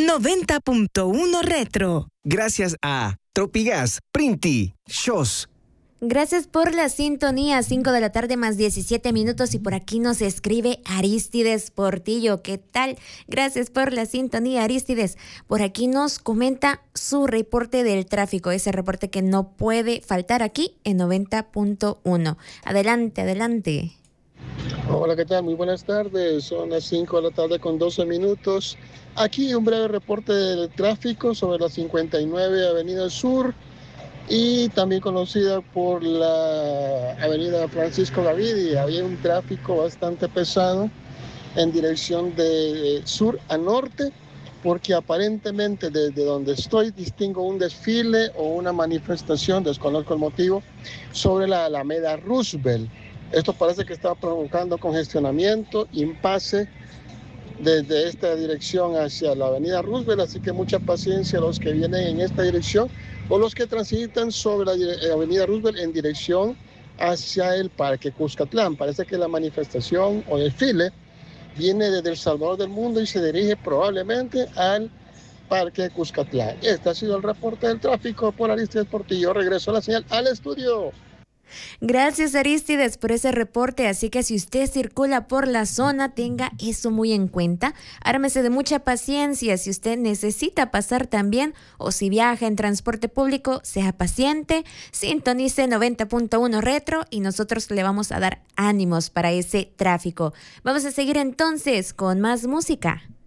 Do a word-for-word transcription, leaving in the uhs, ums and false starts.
noventa punto uno Retro. Gracias a Tropigas, Printi, Shos. Gracias por la sintonía, cinco de la tarde más diecisiete minutos, y por aquí nos escribe Aristides Portillo. ¿Qué tal? Gracias por la sintonía, Aristides. Por aquí nos comenta su reporte del tráfico, ese reporte que no puede faltar aquí en noventa punto uno. Adelante, adelante. Hola, ¿qué tal? Muy buenas tardes. Son las cinco de la tarde con doce minutos. Aquí un breve reporte del tráfico sobre la cincuenta y nueve Avenida Sur, y también conocida por la avenida Francisco Gavidia. Había un tráfico bastante pesado en dirección de sur a norte, porque aparentemente desde donde estoy distingo un desfile o una manifestación, desconozco el motivo, sobre la Alameda Roosevelt. Esto parece que está provocando congestionamiento, impasse desde esta dirección hacia la avenida Roosevelt, así que mucha paciencia a los que vienen en esta dirección o los que transitan sobre la avenida Roosevelt en dirección hacia el Parque Cuscatlán. Parece que la manifestación o desfile viene desde El Salvador del Mundo y se dirige probablemente al Parque Cuscatlán. Este ha sido el reporte del tráfico por Aristides Portillo. Regreso a la señal al estudio. Gracias, Aristides, por ese reporte. Así que si usted circula por la zona, tenga eso muy en cuenta. Ármese de mucha paciencia. Si usted necesita pasar también, o si viaja en transporte público, sea paciente. Sintonice noventa punto uno Retro y nosotros le vamos a dar ánimos para ese tráfico. Vamos a seguir entonces con más música.